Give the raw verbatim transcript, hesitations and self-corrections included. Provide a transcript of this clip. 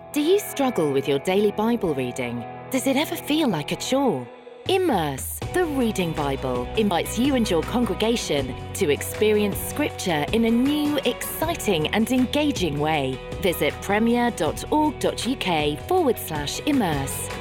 Do you struggle with your daily Bible reading? Does it ever feel like a chore? Immerse, the Reading Bible, invites you and your congregation to experience Scripture in a new, exciting and engaging way. Visit premier.org.uk forward slash immerse.